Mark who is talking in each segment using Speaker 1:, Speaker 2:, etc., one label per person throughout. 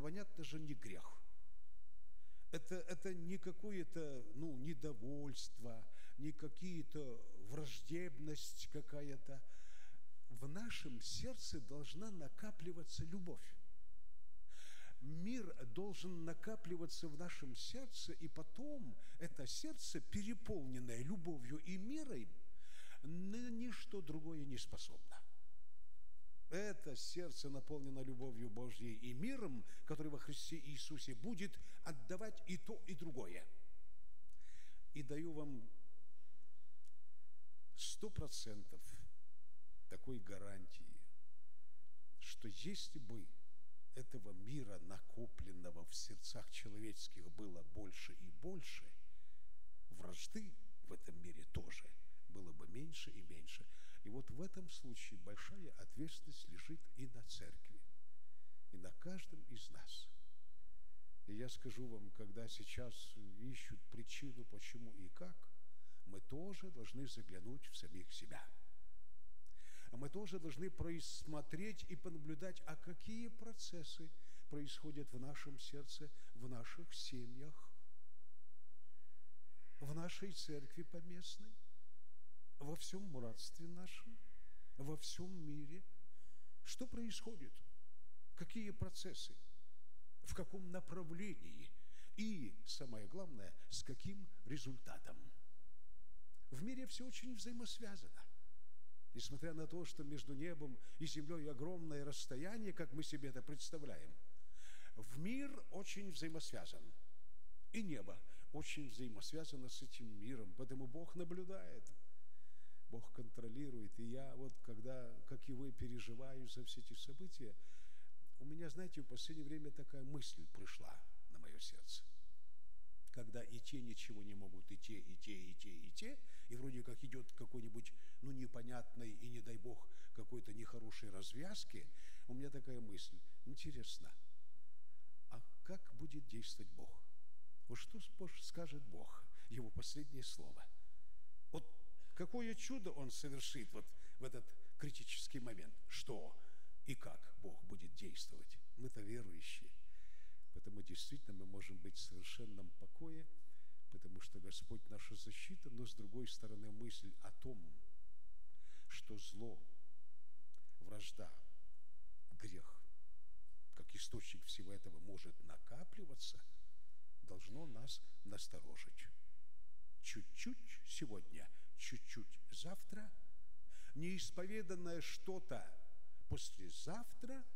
Speaker 1: понятно же, не грех. Это не какое-то, недовольство, не какие-то враждебность какая-то. В нашем сердце должна накапливаться любовь. Мир должен накапливаться в нашем сердце, и потом это сердце, переполненное любовью и миром, на ничто другое не способно. Это сердце наполнено любовью Божьей и миром, который во Христе Иисусе будет отдавать и то, и другое. И даю вам 100% такой гарантии, что если бы этого мира, накопленного в сердцах человеческих, было больше и больше, вражды в этом мире тоже было бы меньше и меньше. И вот в этом случае большая ответственность лежит и на церкви, и на каждом из нас. И я скажу вам, когда сейчас ищут причину, почему и как, мы тоже должны заглянуть в самих себя. Мы тоже должны просмотреть и понаблюдать, а какие процессы происходят в нашем сердце, в наших семьях, в нашей церкви поместной, во всем братстве нашем, во всем мире. Что происходит? Какие процессы? В каком направлении? И, самое главное, с каким результатом? В мире все очень взаимосвязано. Несмотря на то, что между небом и землей огромное расстояние, как мы себе это представляем, в мир очень взаимосвязан. И небо очень взаимосвязано с этим миром. Поэтому Бог наблюдает, Бог контролирует. И я когда, как и вы, переживаю за все эти события, у меня, знаете, в последнее время такая мысль пришла на мое сердце. Когда и те ничего не могут, и те, и вроде как идет какой-нибудь, непонятной и, не дай Бог, какой-то нехорошей развязки, у меня такая мысль: интересно, а как будет действовать Бог? Вот что скажет Бог, Его последнее слово? Вот какое чудо Он совершит в этот критический момент? Что и как Бог будет действовать? Мы-то верующие. Потому действительно мы можем быть в совершенном покое, потому что Господь наша защита, но с другой стороны мысль о том, что зло, вражда, грех, как источник всего этого может накапливаться, должно нас насторожить. Чуть-чуть сегодня, чуть-чуть завтра, неисповеданное что-то послезавтра,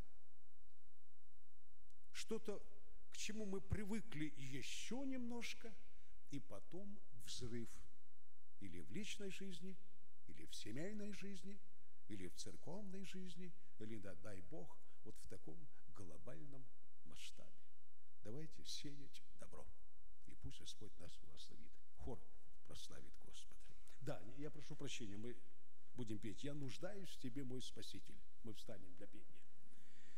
Speaker 1: что-то, к чему мы привыкли еще немножко, и потом взрыв или в личной жизни, или в семейной жизни, или в церковной жизни, или, дай Бог, в таком глобальном масштабе. Давайте сеять добро, и пусть Господь нас благословит. Хор прославит Господа. Да, я прошу прощения, мы будем петь: «Я нуждаюсь в Тебе, мой Спаситель». Мы встанем для пения.